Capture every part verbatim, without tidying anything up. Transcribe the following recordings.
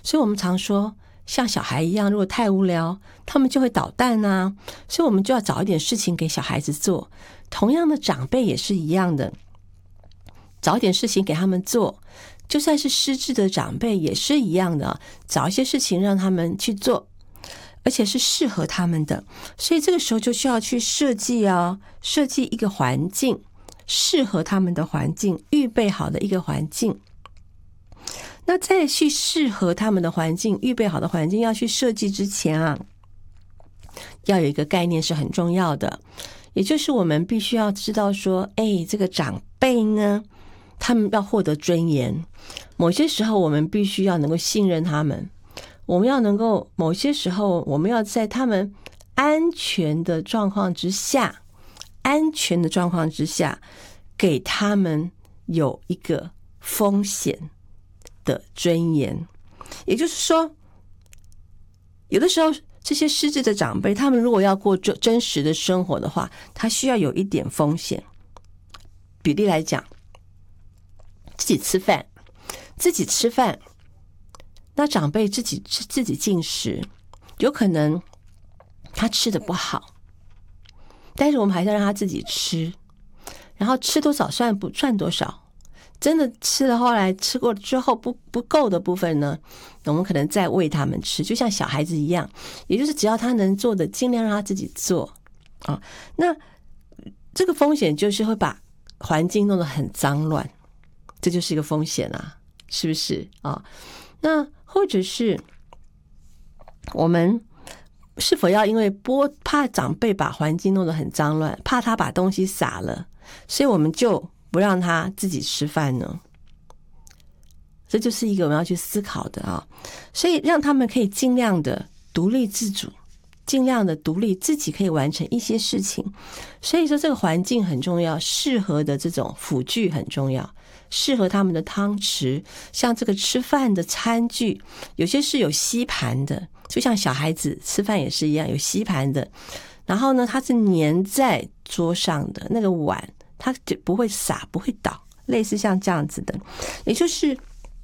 所以我们常说像小孩一样，如果太无聊他们就会捣蛋啊，所以我们就要找一点事情给小孩子做。同样的，长辈也是一样的，找一点事情给他们做，就算是失智的长辈也是一样的，找一些事情让他们去做，而且是适合他们的。所以这个时候就需要去设计啊，设计一个环境，适合他们的环境，预备好的一个环境。那在去适合他们的环境，预备好的环境要去设计之前啊，要有一个概念是很重要的，也就是我们必须要知道说，哎，这个长辈呢，他们要获得尊严，某些时候我们必须要能够信任他们，我们要能够某些时候我们要在他们安全的状况之下，安全的状况之下，给他们有一个风险的尊严。也就是说，有的时候这些失智的长辈，他们如果要过真实的生活的话，他需要有一点风险。举例来讲，自己吃饭，自己吃饭，那长辈自己自己进食，有可能他吃的不好，但是我们还是要让他自己吃，然后吃多少算不算多少。真的吃了，后来吃过之后不不够的部分呢，我们可能再喂他们吃，就像小孩子一样，也就是只要他能做的，尽量让他自己做啊。那这个风险就是会把环境弄得很脏乱，这就是一个风险啊，是不是啊？那或者是我们是否要因为波怕长辈把环境弄得很脏乱，怕他把东西洒了，所以我们就不让他自己吃饭呢？这就是一个我们要去思考的啊。所以让他们可以尽量的独立自主，尽量的独立，自己可以完成一些事情。所以说这个环境很重要，适合的这种辅具很重要，适合他们的汤匙，像这个吃饭的餐具，有些是有吸盘的，就像小孩子吃饭也是一样，有吸盘的。然后呢，它是粘在桌上的那个碗，它就不会洒，不会倒，类似像这样子的。也就是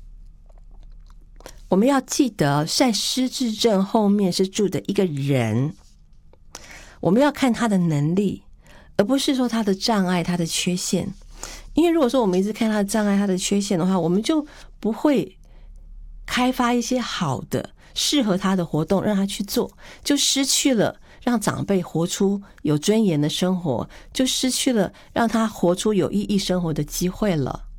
我们要记得，在失智症后面是住的一个人，我们要看他的能力，而不是说他的障碍，他的缺陷。因为如果说我们一直看他的障碍，他的缺陷的话，我们就不会开发一些好的适合他的活动让他去做，就失去了让长辈活出有尊严的生活，就失去了让他活出有意义生活的机会了。